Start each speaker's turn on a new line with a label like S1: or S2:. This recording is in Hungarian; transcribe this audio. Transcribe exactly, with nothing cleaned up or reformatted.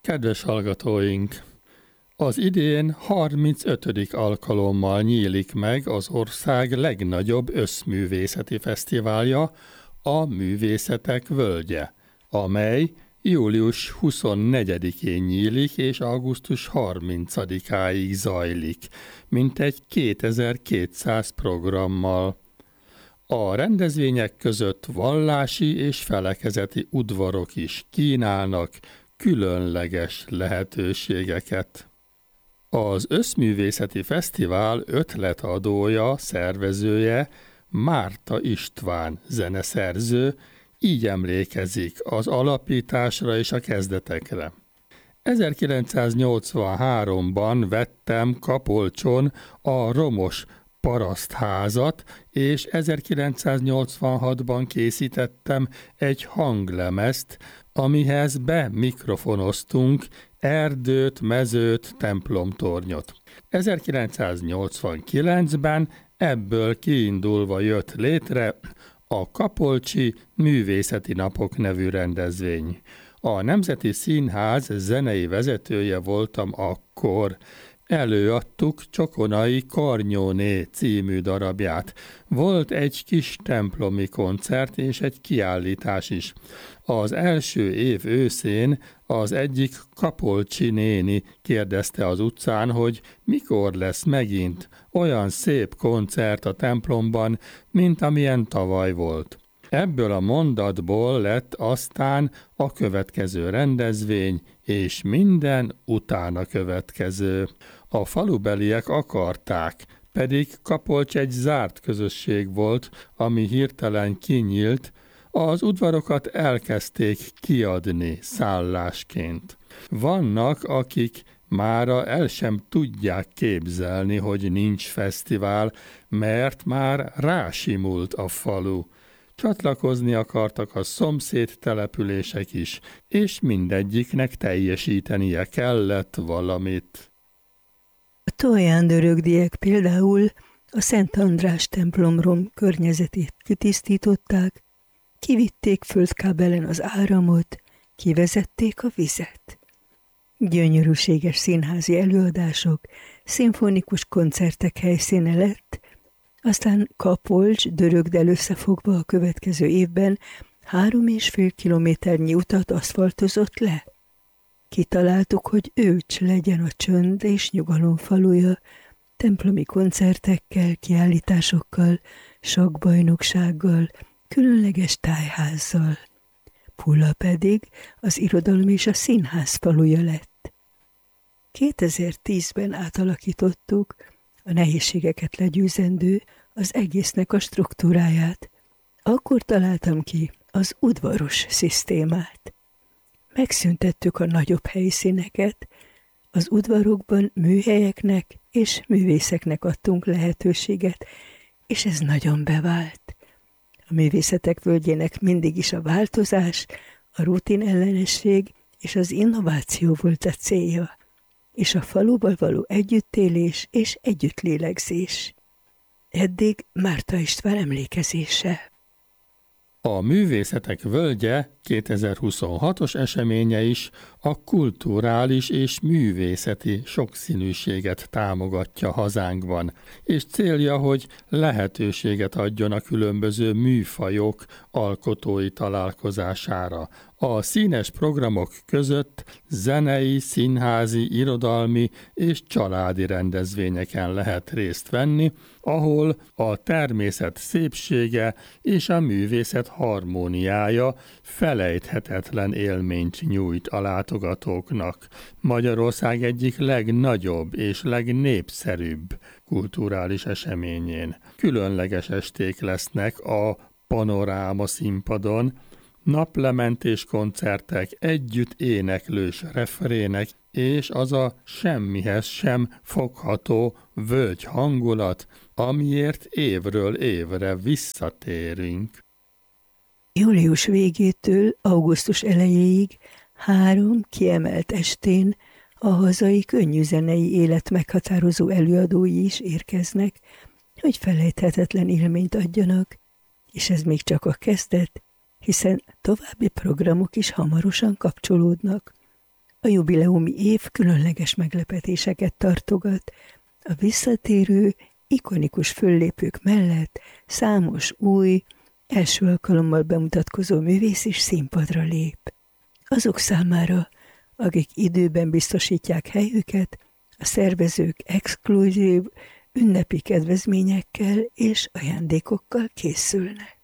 S1: Kedves hallgatóink! Az idén harmincötödik alkalommal nyílik meg az ország legnagyobb összművészeti fesztiválja, a Művészetek Völgye, amely július huszonnegyedikén nyílik és augusztus harmincadikáig zajlik, mintegy kétezer-kétszáz programmal. A rendezvények között vallási és felekezeti udvarok is kínálnak különleges lehetőségeket. Az Összművészeti Fesztivál ötletadója, szervezője Márta István zeneszerző, így emlékezik az alapításra és a kezdetekre. ezerkilencszáznyolcvanháromban vettem Kapolcson a romos parasztházat, és ezerkilencszáznyolcvanhatban készítettem egy hanglemezt, amihez bemikrofonoztunk erdőt, mezőt, templomtornyot. ezerkilencszáznyolcvankilencben ebből kiindulva jött létre a Kapolcsi Művészeti Napok nevű rendezvény. A Nemzeti Színház zenei vezetője voltam akkor. Előadtuk Csokonai Karnyóné című darabját. Volt egy kis templomi koncert és egy kiállítás is. Az első év őszén az egyik kapolcsi néni kérdezte az utcán, hogy mikor lesz megint olyan szép koncert a templomban, mint amilyen tavaly volt. Ebből a mondatból lett aztán a következő rendezvény, és minden utána következő. A falubeliek akarták, pedig Kapolcs egy zárt közösség volt, ami hirtelen kinyílt, az udvarokat elkezdték kiadni szállásként. Vannak, akik mára el sem tudják képzelni, hogy nincs fesztivál, mert már rásimult a falu. Csatlakozni akartak a szomszéd települések is, és mindegyiknek teljesítenie kellett valamit.
S2: A Tolján-dörögdiek például a Szent András templomrom környezetét kitisztították, kivitték földkábelen az áramot, kivezették a vizet. Gyönyörűséges színházi előadások, szimfonikus koncertek helyszíne lett, aztán Kapolcs Dörögddel összefogva a következő évben három és fél kilométernyi utat aszfaltozott le. Kitaláltuk, hogy Őcs legyen a csönd és nyugalom faluja, templomi koncertekkel, kiállításokkal, sakkbajnoksággal, különleges tájházzal. Pula pedig az irodalom és a színház faluja lett. kétezer-tízben átalakítottuk a nehézségeket legyőzendő az egésznek a struktúráját. Akkor találtam ki az udvaros szisztémát. Megszüntettük a nagyobb helyszíneket, az udvarokban műhelyeknek és művészeknek adtunk lehetőséget, és ez nagyon bevált. A Művészetek Völgyének mindig is a változás, a rutin ellenesség és az innováció volt a célja, és a faluval való együttélés és együttlélegzés. Eddig Márta István emlékezése.
S1: A Művészetek Völgye kétezer-huszonhatos eseménye is a kulturális és művészeti sokszínűséget támogatja hazánkban, és célja, hogy lehetőséget adjon a különböző műfajok alkotói találkozására. A színes programok között zenei, színházi, irodalmi és családi rendezvényeken lehet részt venni, ahol a természet szépsége és a művészet harmóniája felejthetetlen élményt nyújt a látogatóknak. Magyarország egyik legnagyobb és legnépszerűbb kulturális eseményén. Különleges esték lesznek a Panoráma színpadon, naplementés koncertek, együtt éneklős refrének, és az a semmihez sem fogható völgy hangulat, amiért évről évre visszatérünk.
S2: Július végétől augusztus elejéig három kiemelt estén a hazai könnyűzenei élet meghatározó előadói is érkeznek, hogy felejthetetlen élményt adjanak, és ez még csak a kezdet, hiszen további programok is hamarosan kapcsolódnak. A jubileumi év különleges meglepetéseket tartogat. A visszatérő, ikonikus föllépők mellett számos új, első alkalommal bemutatkozó művész is színpadra lép. Azok számára, akik időben biztosítják helyüket, a szervezők exkluzív, ünnepi kedvezményekkel és ajándékokkal készülnek.